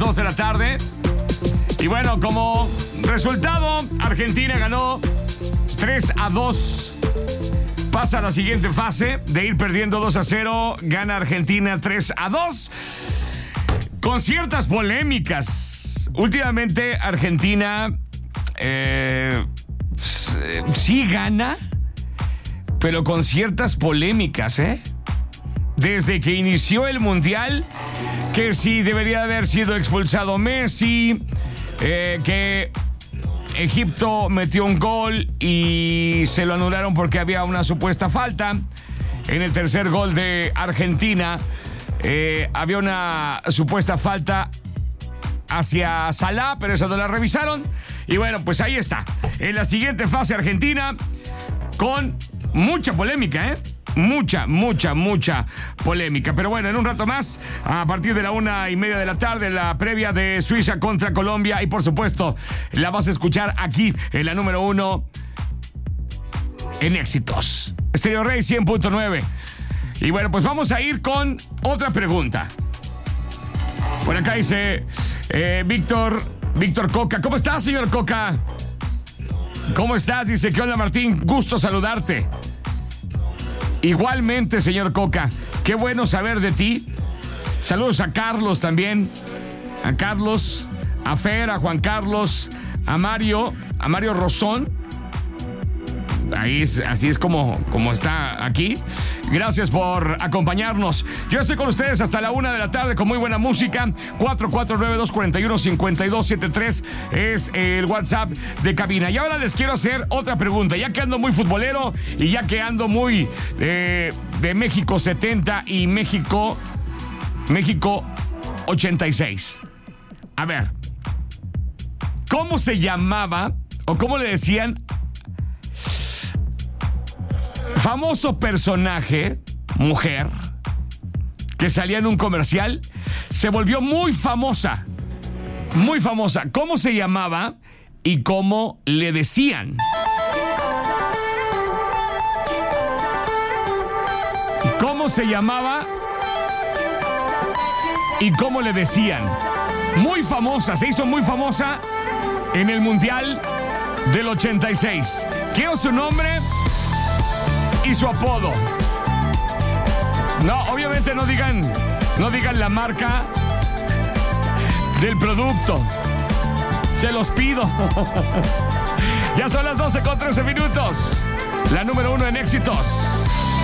2 de la tarde. Y bueno, como resultado, Argentina ganó 3-2. Pasa a la siguiente fase. De ir perdiendo 2-0, gana Argentina 3-2. Con ciertas polémicas. Últimamente Argentina sí gana, pero con ciertas polémicas, Desde que inició el Mundial, que si debería haber sido expulsado Messi, que Egipto metió un gol y se lo anularon porque había una supuesta falta. En el tercer gol de Argentina había una supuesta falta hacia Salah, pero esa no la revisaron. Y bueno, pues ahí está. En la siguiente fase, Argentina con mucha polémica, Mucha polémica. Pero bueno, en un rato más, a partir de la 1:30 de la tarde, la previa de Suiza contra Colombia. Y por supuesto, la vas a escuchar aquí en la número 1 en éxitos. Stereo Rey 100.9. Y bueno, pues vamos a ir con otra pregunta. Por acá dice Víctor Coca. ¿Cómo estás, señor Coca? ¿Cómo estás? Dice, ¿qué onda, Martín? Gusto saludarte. Igualmente, señor Coca. Qué bueno saber de ti. Saludos a Carlos también. A Carlos, a Fer, a Juan Carlos, a Mario Rosón. Así es como está aquí. Gracias por acompañarnos. Yo estoy con ustedes hasta la 1 de la tarde con muy buena música. 449-241-5273 es el WhatsApp de cabina. Y ahora les quiero hacer otra pregunta. Ya que ando muy futbolero y ya que ando muy de México 70 y México 86. A ver, ¿cómo se llamaba o cómo le decían famoso personaje, mujer, que salía en un comercial? Se volvió muy famosa. Muy famosa. ¿Cómo se llamaba y cómo le decían? ¿Cómo se llamaba y cómo le decían? Muy famosa, se hizo muy famosa en el Mundial del 86. Quiero su nombre y su apodo. No, obviamente no digan la marca del producto. Se los pido. Ya son las 12:13. La número 1 en éxitos.